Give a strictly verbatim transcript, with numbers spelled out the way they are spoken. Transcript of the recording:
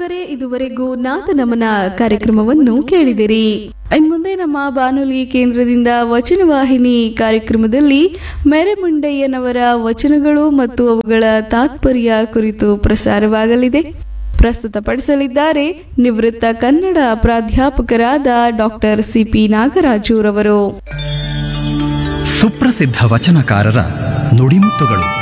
ಕೇಳುಗರೆ, ಇದುವರೆಗೂ ನಾಥ ನಮನ ಕಾರ್ಯಕ್ರಮವನ್ನು ಕೇಳಿದಿರಿ. ಇನ್ಮುಂದೆ ನಮ್ಮ ಬಾನುಲಿ ಕೇಂದ್ರದಿಂದ ವಚನ ವಾಹಿನಿ ಕಾರ್ಯಕ್ರಮದಲ್ಲಿ ಮೇರೆಮುಂಡಯ್ಯನವರ ವಚನಗಳು ಮತ್ತು ಅವುಗಳ ತಾತ್ಪರ್ಯ ಕುರಿತು ಪ್ರಸಾರವಾಗಲಿದೆ. ಪ್ರಸ್ತುತಪಡಿಸಲಿದ್ದಾರೆ ನಿವೃತ್ತ ಕನ್ನಡ ಪ್ರಾಧ್ಯಾಪಕರಾದ ಡಾಕ್ಟರ್ ಸಿಪಿ ನಾಗರಾಜುರವರು. ಸುಪ್ರಸಿದ್ಧ ವಚನಕಾರರ ನುಡಿಮುತ್ತುಗಳು.